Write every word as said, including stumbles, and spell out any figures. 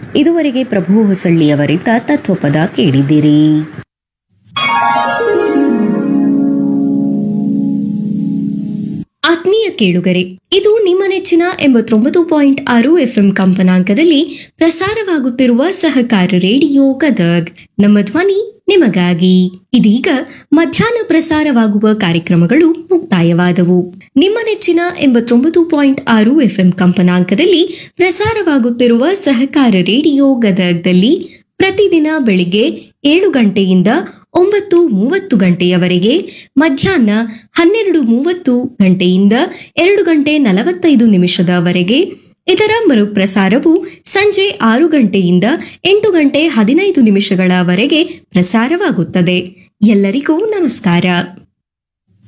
ಇದುವರೆಗೆ ಪ್ರಭು ಹೊಸಳ್ಳಿಯವರಿಂದ ತತ್ವಪದ ಕೇಳಿದಿರಿ. ಆತ್ಮೀಯ ಕೇಳುಗರೆ, ಇದು ನಿಮ್ಮ ನೆಚ್ಚಿನ ಎಂಬತ್ತೊಂಬತ್ತು ಪಾಯಿಂಟ್ ಆರು ಎಫ್ಎಂ ಕಂಪನಾಂಕದಲ್ಲಿ ಪ್ರಸಾರವಾಗುತ್ತಿರುವ ಸಹಕಾರ ರೇಡಿಯೋ ಗದಗ್. ನಮ್ಮ ಧ್ವನಿ ನಿಮಗಾಗಿ. ಇದೀಗ ಮಧ್ಯಾಹ್ನ ಪ್ರಸಾರವಾಗುವ ಕಾರ್ಯಕ್ರಮಗಳು ಮುಕ್ತಾಯವಾದವು. ನಿಮ್ಮ ನೆಚ್ಚಿನ ಎಂಬತ್ತೊಂಬತ್ತು ಪಾಯಿಂಟ್ ಆರು ಎಫ್ಎಂ ಕಂಪನಾಂಕದಲ್ಲಿ ಪ್ರಸಾರವಾಗುತ್ತಿರುವ ಸಹಕಾರ ರೇಡಿಯೋ ಗದಗ್ದಲ್ಲಿ ಪ್ರತಿದಿನ ಬೆಳಿಗ್ಗೆ ಏಳು ಗಂಟೆಯಿಂದ ಒಂಬತ್ತು ಮೂವತ್ತು ಗಂಟೆಯವರೆಗೆ, ಮಧ್ಯಾಹ್ನ ಹನ್ನೆರಡು ಮೂವತ್ತು ಗಂಟೆಯಿಂದ ಎರಡು ಗಂಟೆ ನಲವತ್ತೈದು ನಿಮಿಷದವರೆಗೆ, ಇದರ ಮರುಪ್ರಸಾರವು ಸಂಜೆ ಆರು ಗಂಟೆಯಿಂದ ಎಂಟು ಗಂಟೆ ಹದಿನೈದು ನಿಮಿಷಗಳವರೆಗೆ ಪ್ರಸಾರವಾಗುತ್ತದೆ. ಎಲ್ಲರಿಗೂ ನಮಸ್ಕಾರ.